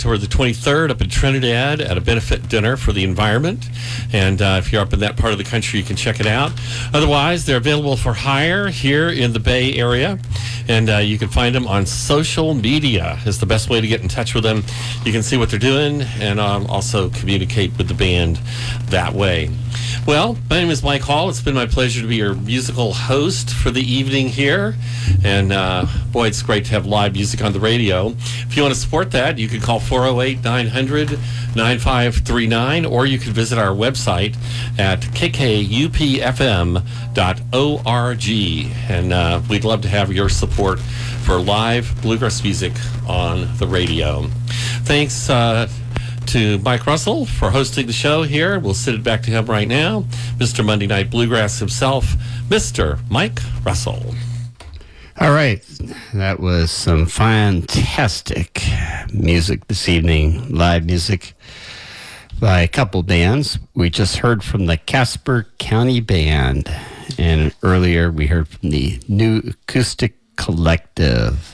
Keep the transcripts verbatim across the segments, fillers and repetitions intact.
October the twenty-third up in Trinidad at a benefit dinner for the environment. And uh, if you're up in that part of the country, you can check it out. Otherwise, they're available for hire here in the Bay Area. And uh, you can find them on social media is the best way to get in touch with them. You can see what they're doing and um, also communicate with the band that way. Well, my name is Mike Hall. It's been my pleasure to be your musical host for the evening here. And uh, boy, it's great to have live music on the radio. If you want to support that, you can call four oh eight, nine hundred, nine five three nine, or you can visit our website at k k u p f m dot org. And uh, we'd love to have your support for live bluegrass music on the radio. Thanks uh, to Mike Russell for hosting the show here. We'll send it back to him right now. Mister Monday Night Bluegrass himself, Mister Mike Russell. All right. That was some fantastic music this evening, live music by a couple bands. We just heard from the Casper County Band, and earlier we heard from the New Acoustic Collective.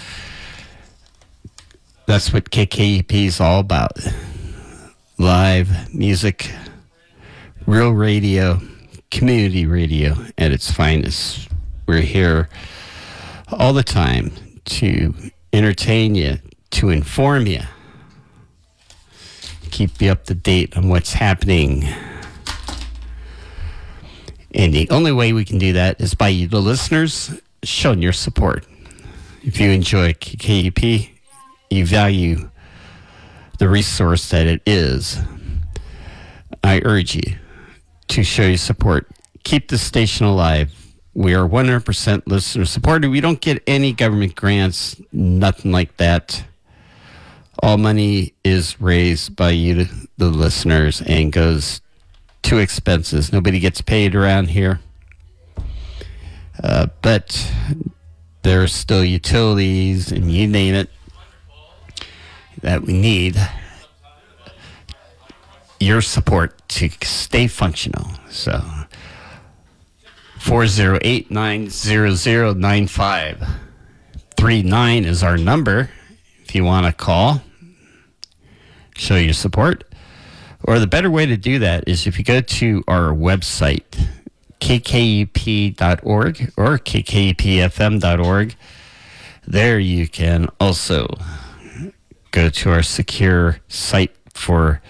That's what K K E P is all about. Live music, real radio, community radio at its finest. We're here all the time to entertain you, to inform you, keep you up to date on what's happening. And the only way we can do that is by you, the listeners, showing your support. If you enjoy K K E P, you value the resource that it is, I urge you to show your support. Keep the station alive. We are one hundred percent listener supported. We don't get any government grants, nothing like that. All money is raised by you, the listeners, and goes to expenses. Nobody gets paid around here. Uh, but there are still utilities, and you name it, that we need your support to stay functional. So four oh eight, nine hundred, nine five three nine is our number if you want to call, show your support. Or the better way to do that is if you go to our website, k k u p dot org or k k u p f m dot org. There you can also go to our secure site for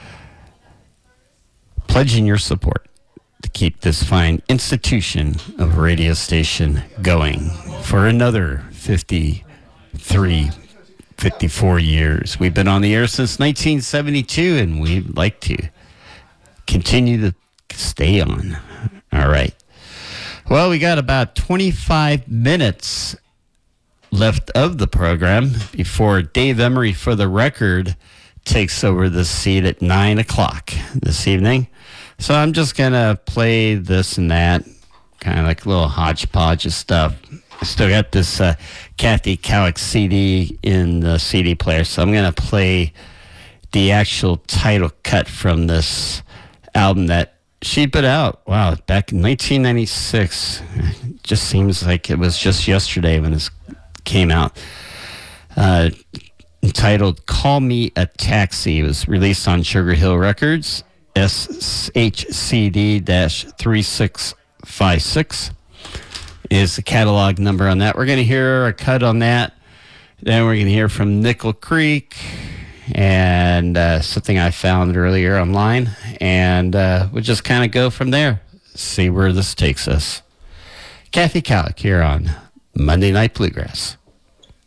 pledging your support to keep this fine institution of a radio station going for another fifty-three, fifty-four years. We've been on the air since nineteen seventy-two, and we'd like to continue to stay on. All right. Well, we got about twenty-five minutes left of the program before Dave Emery, for the record, takes over the seat at nine o'clock this evening. So I'm just going to play this and that, kind of like a little hodgepodge of stuff. I still got this uh, Kathy Cowick C D in the C D player, so I'm going to play the actual title cut from this album that she put out, wow, back in nineteen ninety-six. It just seems like it was just yesterday when this came out. Uh, entitled Call Me a Taxi. It was released on Sugar Hill Records, S H C D three six five six is the catalog number on that. We're going to hear a cut on that. Then we're going to hear from Nickel Creek and uh, something I found earlier online. And uh, we'll just kind of go from there, see where this takes us. Kathy Cowick here on Monday Night Bluegrass.